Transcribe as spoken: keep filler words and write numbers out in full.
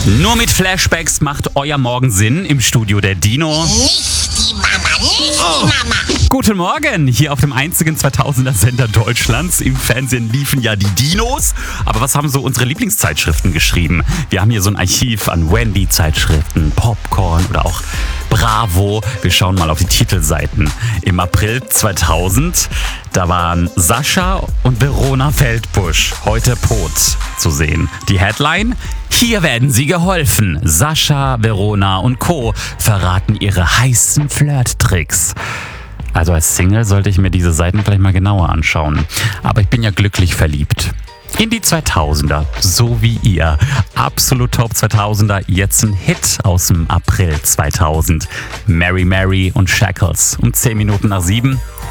Nur mit Flashbacks macht euer Morgen Sinn im Studio der Dino. Nicht die Mama, nicht die Mama. Guten Morgen, hier auf dem einzigen zweitausender-Sender Deutschlands. Im Fernsehen liefen ja die Dinos. Aber was haben so unsere Lieblingszeitschriften geschrieben? Wir haben hier so ein Archiv an Wendy-Zeitschriften, Popcorn oder auch Bravo. Wir schauen mal auf die Titelseiten. Im April zweitausend, da waren Sascha und Verona Feldbusch, heute Pot, zu sehen. Die Headline: Hier werden sie geholfen. Sascha, Verona und Co. verraten ihre heißen Flirt-Tricks. Also als Single sollte ich mir diese Seiten vielleicht mal genauer anschauen. Aber ich bin ja glücklich verliebt. In die zweitausender, so wie ihr. Absolut Top zweitausender, jetzt ein Hit aus dem April zweitausend. Mary Mary und Shackles. Um zehn Minuten nach sieben.